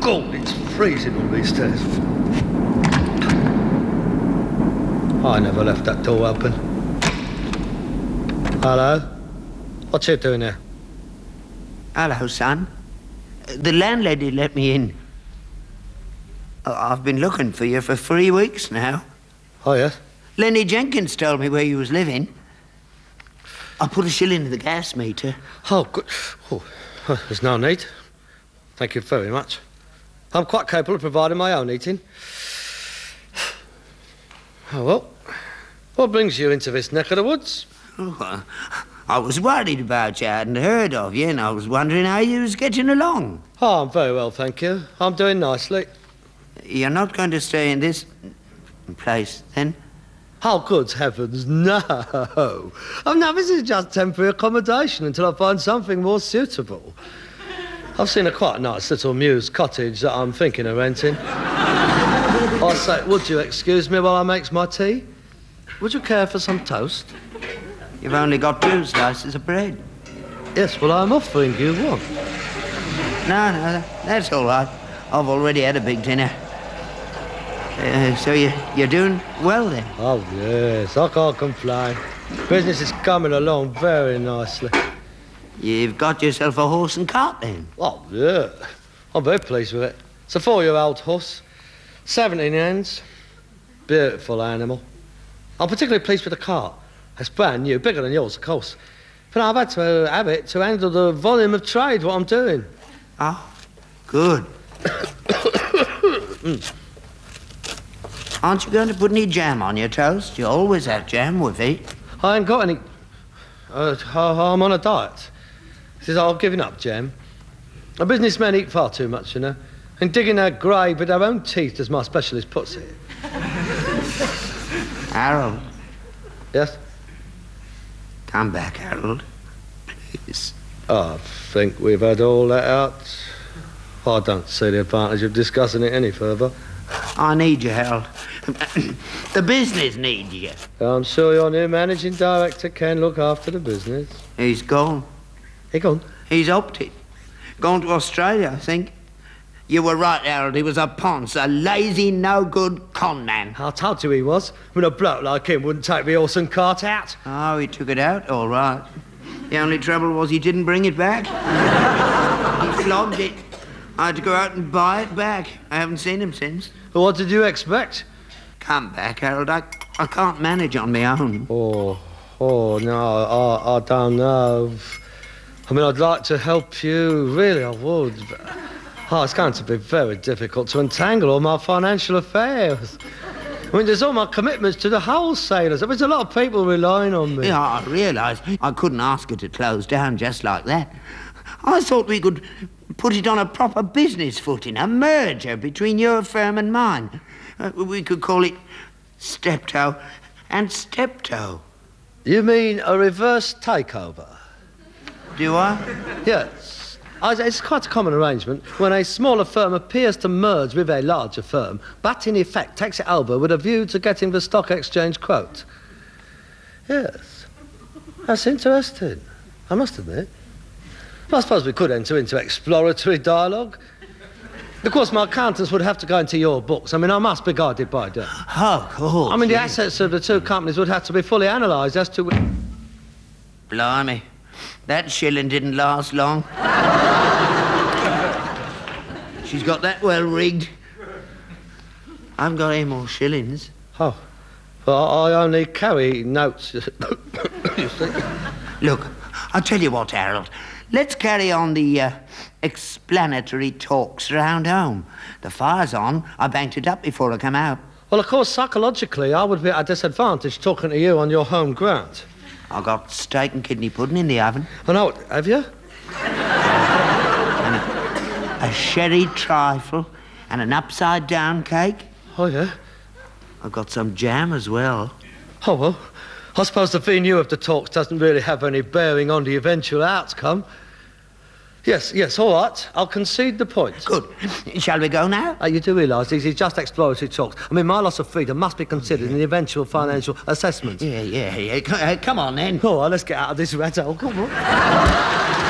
God, it's freezing on these stairs. I never left that door open. Hello? What you doing there? Hello, son. The landlady let me in. I've been looking for you for 3 weeks now. Oh, yes? Lenny Jenkins told me where you was living. I put a shilling in the gas meter. Oh, good. Oh, there's no need. Thank you very much. I'm quite capable of providing my own eating. Oh, well. What brings you into this neck of the woods? Oh, I was worried about you. I hadn't heard of you, and I was wondering how you was getting along. Oh, I'm very well, thank you. I'm doing nicely. You're not going to stay in this place, then? Oh, good heavens, no. Oh, no, this is just temporary accommodation until I find something more suitable. I've seen a quite nice little mews cottage that I'm thinking of renting. I say, would you excuse me while I make my tea? Would you care for some toast? You've only got 2 slices of bread. Yes, well, I'm offering you one. No, that's all right. I've already had a big dinner. So you're doing well, then? Oh, yes, I can't complain. Business is coming along very nicely. You've got yourself a horse and cart, then? Oh, yeah. I'm very pleased with it. It's a 4-year-old horse, 17 hands, beautiful animal. I'm particularly pleased with the cart. It's brand new, bigger than yours, of course. But I've had to have it to handle the volume of trade, what I'm doing. Oh, good. Aren't you going to put any jam on your toast? You always have jam with it. I ain't got any... I'm on a diet. Says I'm giving up jam. A businessmen eat far too much, you know. And digging their grave with their own teeth, as my specialist puts it. Harold. Yes? Come back, Harold. Please. I think we've had all that out. I don't see the advantage of discussing it any further. I need you, Harold. The business needs you. I'm sure your new managing director can look after the business. He's gone. He gone? He's opted. Gone to Australia, I think. You were right, Harold. He was a ponce, a lazy, no-good con man. I told you he was. When a bloke like him wouldn't take the horse and cart out. Oh, he took it out, all right. The only trouble was he didn't bring it back. He flogged it. I had to go out and buy it back. I haven't seen him since. Well, what did you expect? Come back, Harold. I can't manage on my own. Oh, no, I don't know. I mean, I'd like to help you. Really, I would. But, it's going to be very difficult to untangle all my financial affairs. I mean, there's all my commitments to the wholesalers. There's a lot of people relying on me. Yeah, I realise. I couldn't ask her to close down just like that. I thought we could put it on a proper business footing, a merger between your firm and mine. We could call it Steptoe and Steptoe. You mean a reverse takeover? Do I? Yes. It's quite a common arrangement when a smaller firm appears to merge with a larger firm, but in effect takes it over with a view to getting the stock exchange quote. Yes. That's interesting, I must admit. I suppose we could enter into exploratory dialogue. Of course, my accountants would have to go into your books. I mean, I must be guided by them. Oh, of course. I mean, the assets of the 2 companies would have to be fully analysed as to... Blimey. That shilling didn't last long. She's got that well rigged. I haven't got any more shillings. Oh. Well, I only carry notes. You see? Look, I'll tell you what, Harold. Let's carry on the explanatory talks round home. The fire's on. I banked it up before I come out. Well, of course, psychologically, I would be at a disadvantage talking to you on your home ground. I got steak and kidney pudding in the oven. Oh, no, have you? And a sherry trifle and an upside-down cake. Oh, yeah? I've got some jam as well. Oh, well, I suppose the venue of the talks doesn't really have any bearing on the eventual outcome. Yes, all right. I'll concede the point. Good. Shall we go now? You do realise these are just exploratory talks. I mean, my loss of freedom must be considered in the eventual financial assessment. Yeah. Come on, then. Oh, well, let's get out of this rat hole. Come on.